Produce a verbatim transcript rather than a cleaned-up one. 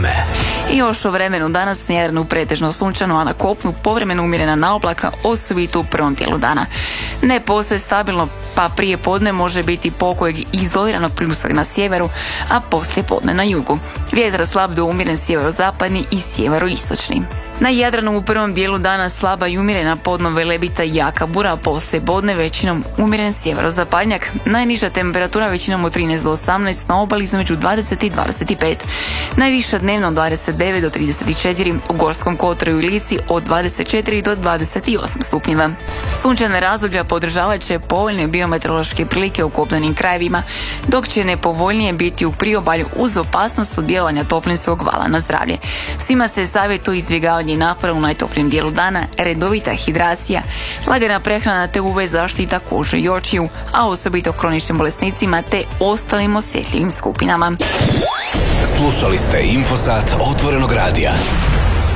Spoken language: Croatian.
Vrijeme. I još o vremenu danas na Jadranu pretežno sunčano, a na kopnu povremeno umjerena naoblaka, osobito u prvom dijelu dana. Ne postoje stabilno, pa prije podne može biti pokojeg izoliranog pljusak na sjeveru, a poslije podne na jugu. Vjetar slab do umjeren sjeverozapadni i sjeveroistočni. Na Jadranu u prvom dijelu dana slaba i umjerena podno velebita i jaka bura, a poslije podne većinom umjeren sjeverozapadnjak. Najniža temperatura većinom od trinaest do osamnaest, na obali između dvadeset i dvadeset pet. Najviša dnevno dvadeset devet do trideset četiri, u Gorskom kotaru i Lici od dvadeset četiri do dvadeset osam stupnjeva. Sunčane razdoblja podržavat će povoljne biometeorološke prilike u kopnenim krajevima, dok će nepovoljnije biti u priobalju uz opasnost od djelovanja toplinskog vala na zdravlje. Svima se savjetuje izbjegavanje napora u najtoplijem dijelu dana, redovita hidracija, lagana prehrana te U V zaštita kože i očiju, a osobito kroničnim bolesnicima te ostalim osjetljivim skupinama. Slušali ste Infosat Otvorenog radija.